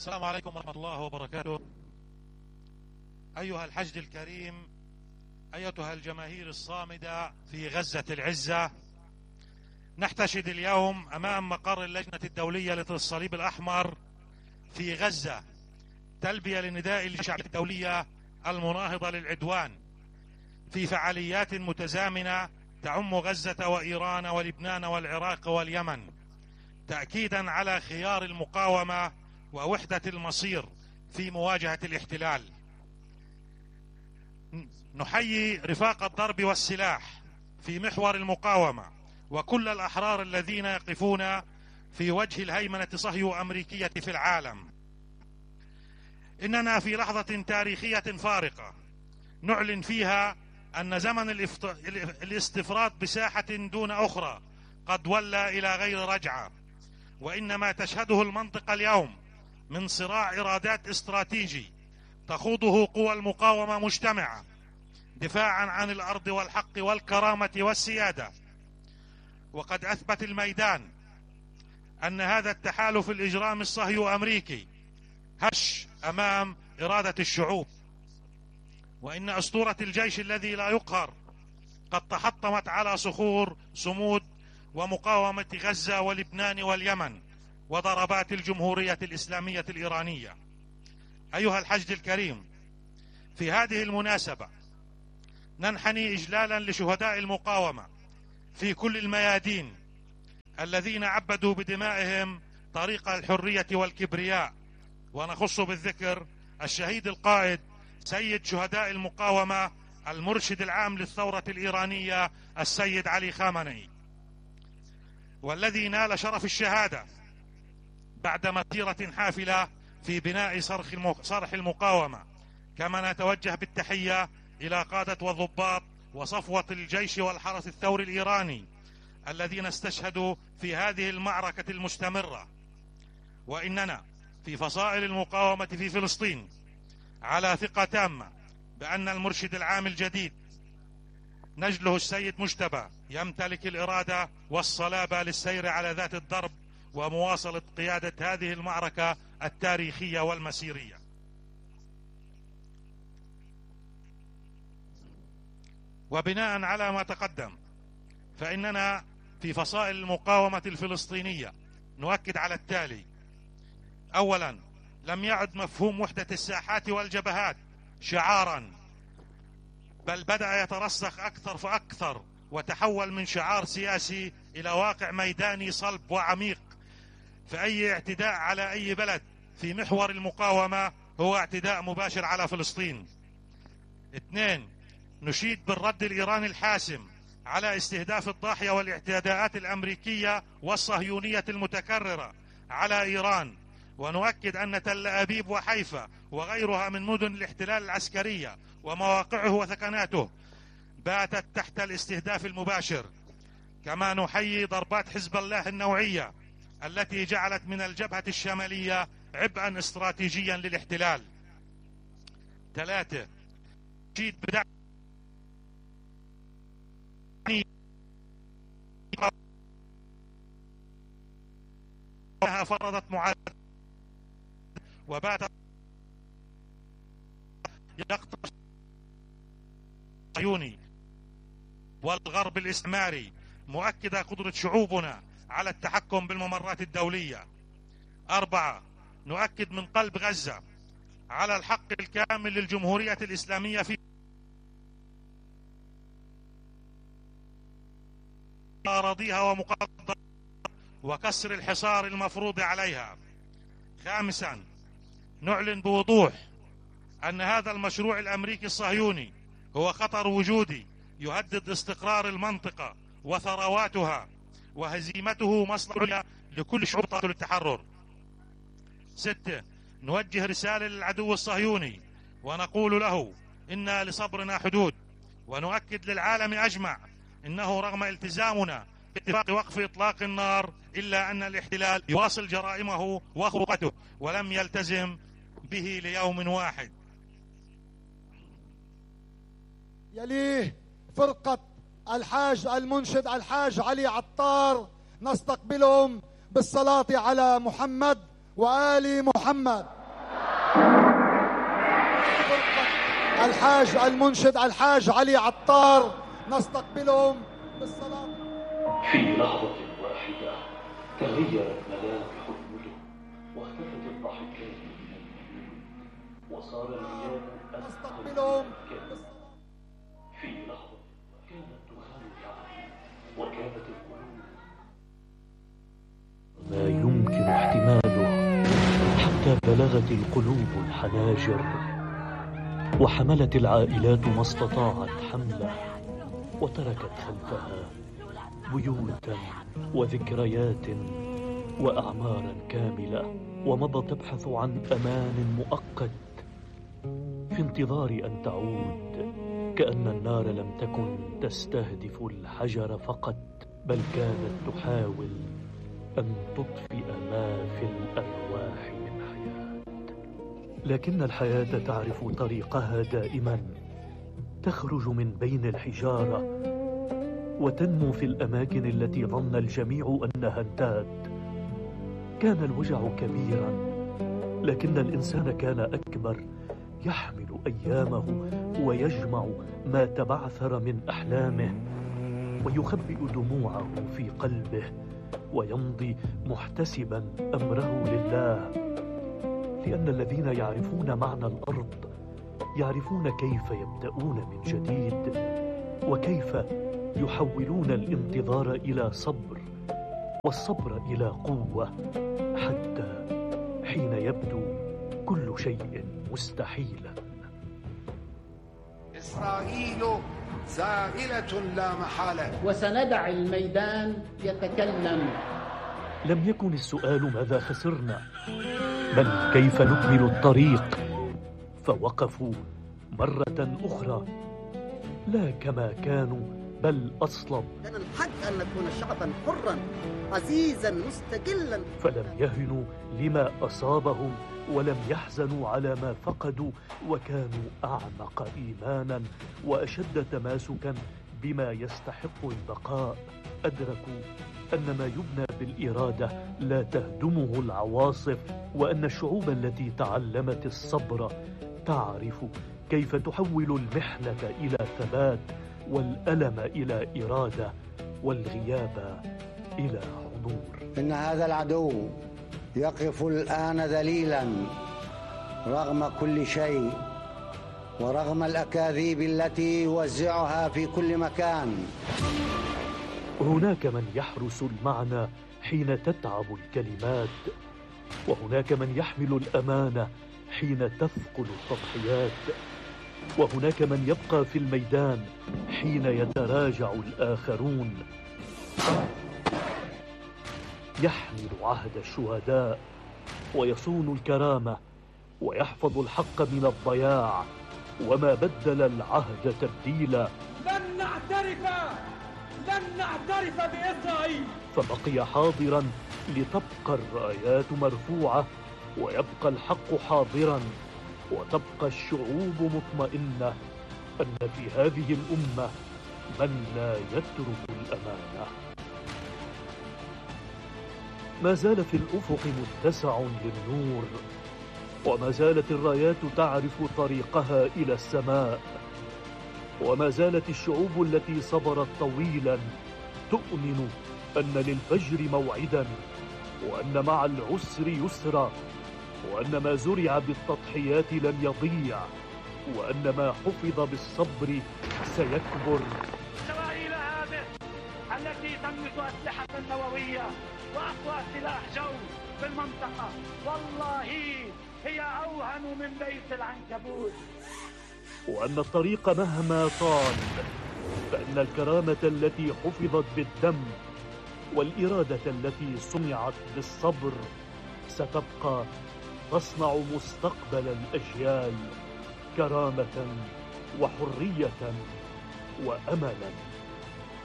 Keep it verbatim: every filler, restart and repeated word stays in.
السلام عليكم ورحمة الله وبركاته. أيها الحشد الكريم، أيتها الجماهير الصامدة في غزة العزة، نحتشد اليوم أمام مقر اللجنة الدولية للصليب الأحمر في غزة تلبية لنداء الشعب الدولية المناهضة للعدوان في فعاليات متزامنة تعم غزة وإيران ولبنان والعراق واليمن، تأكيدا على خيار المقاومة ووحدة المصير في مواجهة الاحتلال. نحيي رفاق الضرب والسلاح في محور المقاومة وكل الأحرار الذين يقفون في وجه الهيمنة الصهيو أمريكية في العالم. إننا في لحظة تاريخية فارقة نعلن فيها أن زمن الاستفراط بساحة دون أخرى قد ولى إلى غير رجعة، وإن ما تشهده المنطقة اليوم من صراع إرادات استراتيجي تخوضه قوى المقاومة مجتمعة دفاعا عن الأرض والحق والكرامة والسيادة. وقد أثبت الميدان أن هذا التحالف الإجرامي الصهيو أمريكي هش أمام إرادة الشعوب، وإن أسطورة الجيش الذي لا يقهر قد تحطمت على صخور صمود ومقاومة غزة ولبنان واليمن وضربات الجمهورية الإسلامية الإيرانية. أيها الحشد الكريم، في هذه المناسبة ننحني إجلالا لشهداء المقاومة في كل الميادين الذين عبدوا بدمائهم طريق الحرية والكبرياء، ونخص بالذكر الشهيد القائد سيد شهداء المقاومة المرشد العام للثورة الإيرانية السيد علي خامنئي، والذي نال شرف الشهادة بعد مسيرة حافلة في بناء صرح المقاومة. كما نتوجه بالتحية إلى قادة وضباط وصفوة الجيش والحرس الثوري الإيراني الذين استشهدوا في هذه المعركة المستمرة. وإننا في فصائل المقاومة في فلسطين على ثقة تامة بأن المرشد العام الجديد نجله السيد مجتبى يمتلك الإرادة والصلابة للسير على ذات الضرب ومواصلة قيادة هذه المعركة التاريخية والمسيرية. وبناء على ما تقدم، فإننا في فصائل المقاومة الفلسطينية نؤكد على التالي: أولا، لم يعد مفهوم وحدة الساحات والجبهات شعارا، بل بدأ يترسخ أكثر فأكثر وتحول من شعار سياسي إلى واقع ميداني صلب وعميق. فأي اعتداء على أي بلد في محور المقاومة هو اعتداء مباشر على فلسطين. اثنين، نشيد بالرد الإيراني الحاسم على استهداف الضاحية والاعتداءات الأمريكية والصهيونية المتكررة على إيران، ونؤكد أن تل أبيب وحيفا وغيرها من مدن الاحتلال العسكرية ومواقعه وثكناته باتت تحت الاستهداف المباشر. كما نحيي ضربات حزب الله النوعية التي جعلت من الجبهة الشمالية عبئا استراتيجيا للاحتلال. ثلاثة، نشيد بدعم فرضت معادلة وباتت يقطع الصهيوني والغرب الاستعماري، مؤكدة قدرة شعوبنا على التحكم بالممرات الدولية. أربعة، نؤكد من قلب غزة على الحق الكامل للجمهورية الإسلامية في أراضيها ومقدراتها وكسر الحصار المفروض عليها. خامسا، نعلن بوضوح أن هذا المشروع الأمريكي الصهيوني هو خطر وجودي يهدد استقرار المنطقة وثرواتها، وهزيمته مصلحة لكل شعوب طاقة التحرر. ستة، نوجه رسالة للعدو الصهيوني ونقول له إن لصبرنا حدود، ونؤكد للعالم أجمع إنه رغم التزامنا باتفاق وقف إطلاق النار إلا أن الاحتلال يواصل جرائمه وخطوته ولم يلتزم به ليوم واحد. يليه فرقة الحاج المنشد الحاج علي عطار، نستقبلهم بالصلاة على محمد وآل محمد. الحاج المنشد الحاج علي عطار نستقبلهم بالصلاة. في لحظة واحدة تغيرت ملامح الملوك واختفت الضحكات وصار الغياب نستقبلهم في لحظة كان الدخان يعلو وكانت القلوب ما يمكن احتماله حتى بلغت القلوب الحناجر وحملت العائلات ما استطاعت حمله وتركت خلفها بيوتا وذكريات وأعمارا كاملة ومضت تبحث عن أمان مؤقت في انتظار أن تعود، كأن النار لم تكن تستهدف الحجر فقط بل كانت تحاول أن تطفئ ما في الأرواح من حياة. لكن الحياة تعرف طريقها دائما، تخرج من بين الحجارة وتنمو في الأماكن التي ظن الجميع أنها انتهت. كان الوجع كبيرا، لكن الإنسان كان أكبر، يحمل أيامه ويجمع ما تبعثر من أحلامه ويخبئ دموعه في قلبه ويمضي محتسبا أمره لله، لأن الذين يعرفون معنى الأرض يعرفون كيف يبدأون من جديد وكيف يحولون الانتظار إلى صبر والصبر إلى قوة، حتى حين يبدو كل شيء مستحيلا. إسرائيل زائلة لا محالة، وسندع الميدان يتكلم. لم يكن السؤال ماذا خسرنا، بل كيف نكمل الطريق، فوقفوا مرة أخرى لا كما كانوا بل أصلب. كان الحق أن نكون شعبا حرا عزيزا مستقلا، فلم يهنوا لما أصابهم ولم يحزنوا على ما فقدوا، وكانوا أعمق إيمانا وأشد تماسكا بما يستحق البقاء. أدركوا أن ما يبنى بالإرادة لا تهدمه العواصف، وأن الشعوب التي تعلمت الصبر تعرف كيف تحول المحنة إلى ثبات والألم إلى إرادة والغياب إلى حضور. إن هذا العدو يقف الآن ذليلا رغم كل شيء ورغم الأكاذيب التي يوزعها في كل مكان. هناك من يحرس المعنى حين تتعب الكلمات، وهناك من يحمل الأمانة حين تثقل التضحيات، وهناك من يبقى في الميدان حين يتراجع الآخرون. يحمل عهد الشهداء ويصون الكرامة ويحفظ الحق من الضياع، وما بدل العهد تبديلا. لن نعترف لن نعترف بإسرائيل. فبقي حاضرا لتبقى الرايات مرفوعة ويبقى الحق حاضرا وتبقى الشعوب مطمئنة أن في هذه الأمة من لا يترك الأمانة. ما زال في الأفق متسع للنور، وما زالت الرايات تعرف طريقها إلى السماء، وما زالت الشعوب التي صبرت طويلا تؤمن أن للفجر موعدا، وأن مع العسر يسرا، وأن ما زرع بالتضحيات لن يضيع، وأن ما حفظ بالصبر سيكبر. إسرائيل هذه التي تملك أسلحة نووية وأقوى سلاح جو في المنطقة، والله هي أوهن من بيت العنكبوت. وأن الطريق مهما طال فإن الكرامة التي حفظت بالدم والإرادة التي صنعت بالصبر ستبقى تصنع مستقبل الأجيال كرامة وحرية وأملا.